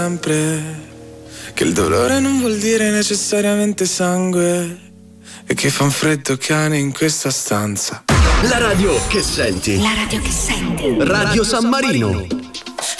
sempre che il dolore non vuol dire necessariamente sangue e che fa un freddo cane in questa stanza. La radio che senti. La radio che senti. Radio San Marino.